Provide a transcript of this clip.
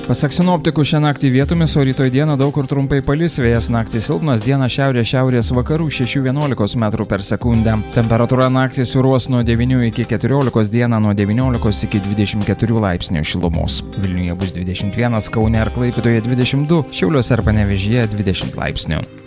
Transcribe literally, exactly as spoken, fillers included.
Pasak sinoptikų, šią naktį vietomis, o rytoj dieną daug kur trumpai palis, vėjas naktį silpnas, dieną šiaurės šiaurės vakarų šeši vienuolika metrų per sekundę. Temperatūra naktį svyruos nuo devynių iki keturiolikos, dieną nuo devyniolikos iki dvidešimt keturių laipsnių šilumos. Vilniuje bus dvidešimt vienas, Kaune ir Klaipėdoje dvidešimt du, Šiauliuose ir Panevėžyje dvidešimt laipsnių.